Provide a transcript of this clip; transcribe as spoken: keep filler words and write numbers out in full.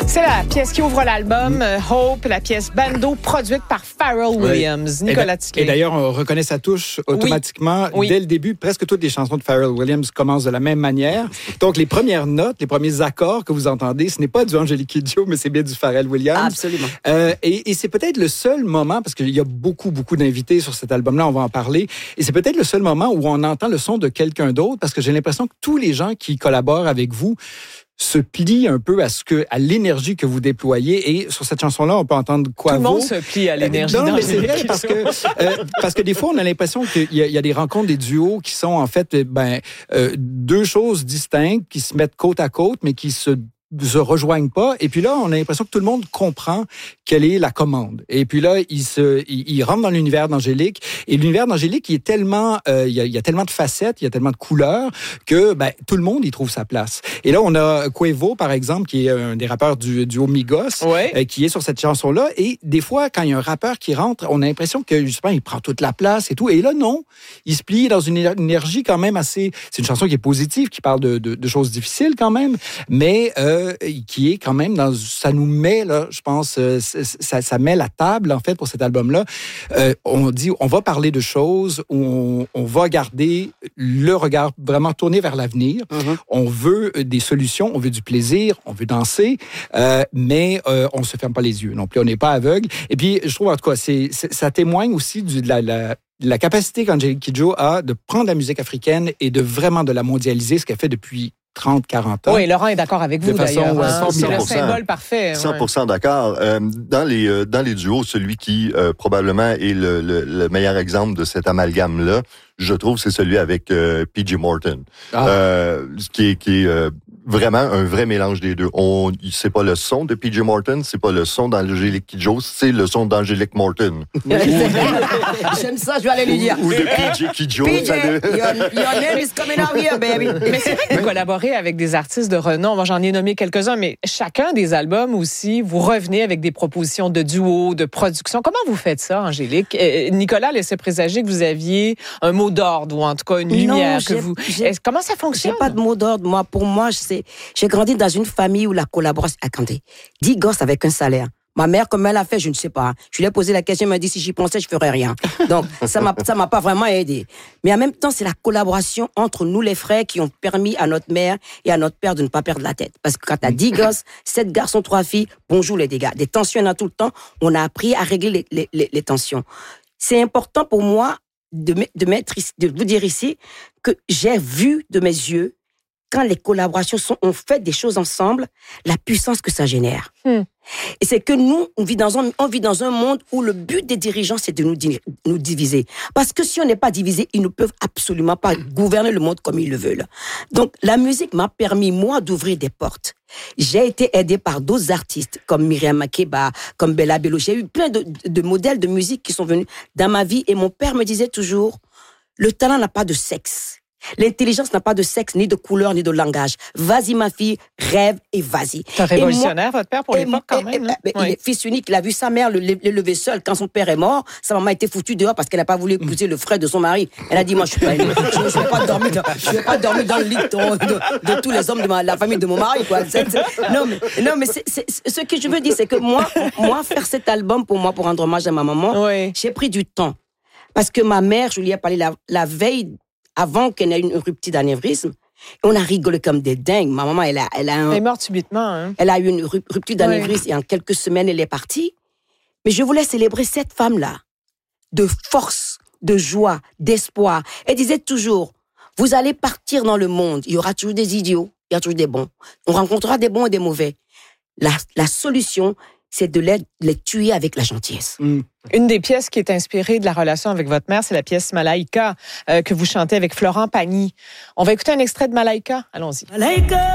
C'est la pièce qui ouvre l'album, euh, Hope, la pièce Bando, produite par Pharrell Williams. Oui. Nicolas Tiquet. Et d'ailleurs, on reconnaît sa touche automatiquement. Oui. Dès oui. le début, presque toutes les chansons de Pharrell Williams commencent de la même manière. Donc, les premières notes, les premiers accords que vous entendez, ce n'est pas du Angélique Kidjo, mais c'est bien du Pharrell Williams. Absolument. Euh, et, et c'est peut-être le seul moment, parce qu'il y a beaucoup, beaucoup d'invités sur cet album-là, on va en parler, et c'est peut-être le seul moment où on entend le son de quelqu'un d'autre, parce que j'ai l'impression que tous les gens qui collaborent avec vous se plie un peu à ce que à l'énergie que vous déployez. Et sur cette chanson-là, on peut entendre Quavo. Tout le monde se plie à l'énergie. Euh, non, mais c'est vrai parce que euh, parce que des fois, on a l'impression qu'il y a, il y a des rencontres, des duos qui sont en fait ben euh, deux choses distinctes qui se mettent côte à côte, mais qui se se rejoignent pas. Et puis là, on a l'impression que tout le monde comprend quelle est la commande. Et puis là, il se, il, il rentre dans l'univers d'Angélique. Et l'univers d'Angélique, il est tellement, euh, il y a, il y a tellement de facettes, il y a tellement de couleurs que, ben, tout le monde y trouve sa place. Et là, on a Quavo, par exemple, qui est un des rappeurs du duo Migos, ouais. euh, qui est sur cette chanson-là. Et des fois, quand il y a un rappeur qui rentre, on a l'impression que, justement, il prend toute la place et tout. Et là, non. Il se plie dans une énergie quand même assez, c'est une chanson qui est positive, qui parle de, de, de choses difficiles quand même, mais, euh, qui est quand même dans... Ça nous met, là, je pense, euh, ça, ça met la table, en fait, pour cet album-là. Euh, on dit, on va parler de choses où on, on va garder le regard vraiment tourné vers l'avenir. Mm-hmm. On veut des solutions, on veut du plaisir, on veut danser, euh, mais euh, on ne se ferme pas les yeux non plus, on n'est pas aveugle. Et puis, je trouve, en tout cas, c'est, c'est, ça témoigne aussi du, de la... la la capacité qu'Angélique Kidjo a de prendre la musique africaine et de vraiment de la mondialiser, ce qu'elle fait depuis trente, quarante ans. Oui, Laurent est d'accord avec vous, de façon, d'ailleurs. Hein? C'est le symbole parfait. cent pour cent ouais. d'accord. Euh, dans, les, euh, dans les duos, celui qui euh, probablement est le, le, le meilleur exemple de cet amalgame-là, je trouve, c'est celui avec euh, P J Morton, ah. euh, qui est... Qui est euh, vraiment un vrai mélange des deux. On, c'est pas le son de P J Morton, c'est pas le son d'Angélique Kidjo, c'est le son d'Angélique Morton. J'aime ça, je vais aller lui dire. Ou de P J Kidjo. P J, your, your name is coming out here, baby. Mais c'est vrai que vous collaborez avec des artistes de renom. Moi, j'en ai nommé quelques-uns, mais chacun des albums aussi, vous revenez avec des propositions de duo, de production. Comment vous faites ça, Angélique? Euh, Nicolas laissait présager que vous aviez un mot d'ordre, ou en tout cas une lumière. Non, que vous... Comment ça fonctionne? J'ai pas de mot d'ordre. Moi, pour moi, je sais. J'ai grandi dans une famille où la collaboration... Attendez, dix gosses avec un salaire. Ma mère, comme elle a fait, je ne sais pas. Je lui ai posé la question, elle m'a dit, si j'y pensais, je ferais rien. Donc, ça m'a, ça m'a pas vraiment aidé. Mais en même temps, c'est la collaboration entre nous, les frères, qui ont permis à notre mère et à notre père de ne pas perdre la tête. Parce que quand t'as dix gosses, sept garçons, trois filles, bonjour les dégâts. Des tensions, il y en a tout le temps. On a appris à régler les, les, les tensions. C'est important pour moi de, de, mettre, de vous dire ici que j'ai vu de mes yeux quand les collaborations sont, on fait des choses ensemble, la puissance que ça génère. Hmm. Et c'est que nous, on vit dans un, on vit dans un monde où le but des dirigeants, c'est de nous, nous diviser. Parce que si on n'est pas divisé, ils ne peuvent absolument pas gouverner le monde comme ils le veulent. Donc, la musique m'a permis, moi, d'ouvrir des portes. J'ai été aidée par d'autres artistes, comme Myriam Makeba, comme Bella Bello. J'ai eu plein de, de modèles de musique qui sont venus dans ma vie. Et mon père me disait toujours, le talent n'a pas de sexe. L'intelligence n'a pas de sexe, ni de couleur, ni de langage. Vas-y, ma fille, rêve et vas-y. C'est un révolutionnaire, moi, votre père, pour l'époque, quand même. Et, et, oui. Il est fils unique. Il a vu sa mère l'élever seul. Quand son père est mort, sa maman a été foutue dehors parce qu'elle n'a pas voulu épouser le frère de son mari. Elle a dit, moi, je ne vais pas dormir dans, je vais pas dormir dans le lit de, de, de tous les hommes de ma, la famille de mon mari, quoi. C'est, c'est, non, mais, non, mais c'est, c'est, ce que je veux dire, c'est que moi, moi, faire cet album pour moi, pour rendre hommage à ma maman, oui. J'ai pris du temps. Parce que ma mère, je lui ai parlé la, la veille, avant qu'elle ait une rupture d'anévrisme, on a rigolé comme des dingues. Ma maman, elle a, elle a un, elle est morte subitement. Hein. Elle a eu une rupture d'anévrisme, oui. Et en quelques semaines, elle est partie. Mais je voulais célébrer cette femme-là, de force, de joie, d'espoir. Elle disait toujours, vous allez partir dans le monde, il y aura toujours des idiots, il y aura toujours des bons. On rencontrera des bons et des mauvais. La, la solution, c'est de les, les tuer avec la gentillesse. Mm. Une des pièces qui est inspirée de la relation avec votre mère, c'est la pièce Malaïka, euh, que vous chantez avec Florent Pagny. On va écouter un extrait de Malaïka. Allons-y. Malaïka!